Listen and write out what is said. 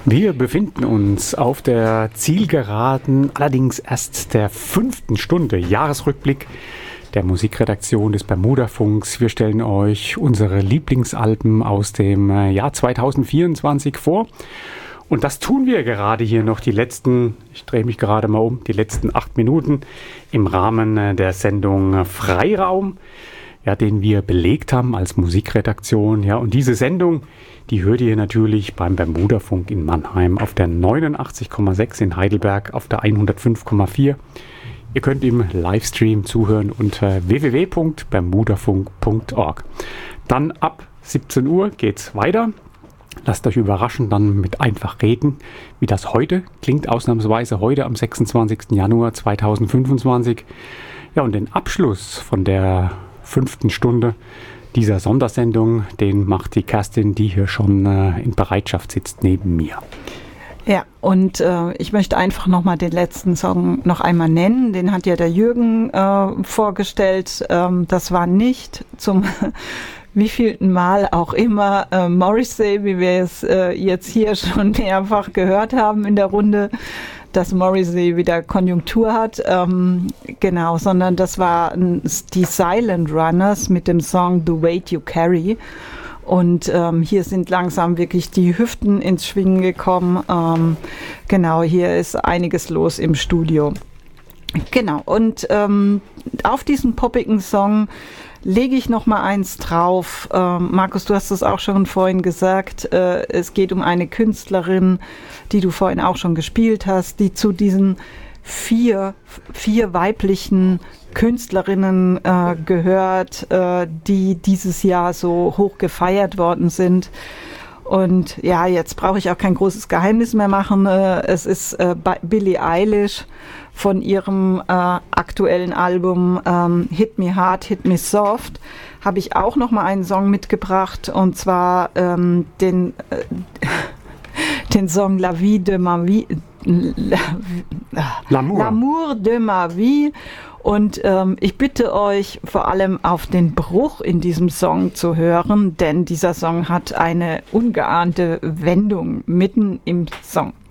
Wir befinden uns auf der Zielgeraden, allerdings erst der 5. Stunde, Jahresrückblick der Musikredaktion des Bermuda-Funks. Wir stellen euch unsere Lieblingsalben aus dem Jahr 2024 vor. Und das tun wir gerade hier noch die letzten 8 Minuten im Rahmen der Sendung Freiraum, ja, den wir belegt haben als Musikredaktion. Ja, und diese Sendung, die hört ihr natürlich beim Bermuda-Funk in Mannheim auf der 89,6, in Heidelberg auf der 105,4. Ihr könnt im Livestream zuhören unter www.bermudafunk.org. Dann ab 17 Uhr geht's weiter. Lasst euch überraschen, dann mit Einfach reden, wie das heute klingt, ausnahmsweise heute am 26. Januar 2025. Ja, und den Abschluss von der 5. Stunde dieser Sondersendung, den macht die Kerstin, die hier schon in Bereitschaft sitzt neben mir. Ja, und ich möchte einfach nochmal den letzten Song noch einmal nennen. Den hat ja der Jürgen vorgestellt. Das war nicht zum wievielten Mal auch immer Morrissey, wie wir es jetzt hier schon mehrfach gehört haben in der Runde, dass Morrissey wieder Konjunktur hat. Genau, sondern das war die Silent Runners mit dem Song The Weight You Carry. Und hier sind langsam wirklich die Hüften ins Schwingen gekommen. Genau, hier ist einiges los im Studio. Genau, und auf diesen poppigen Song lege ich noch mal eins drauf. Markus, du hast es auch schon vorhin gesagt. Es geht um eine Künstlerin, die du vorhin auch schon gespielt hast, die zu diesen vier weiblichen Künstlerinnen gehört, die dieses Jahr so hoch gefeiert worden sind. Und ja, jetzt brauche ich auch kein großes Geheimnis mehr machen. Es ist Billie Eilish von ihrem aktuellen Album Hit Me Hard, Hit Me Soft. Habe ich auch noch mal einen Song mitgebracht, und zwar den Song La Vie de ma Vie, L'amour de ma Vie. Und ich bitte euch vor allem auf den Bruch in diesem Song zu hören, denn dieser Song hat eine ungeahnte Wendung mitten im Song.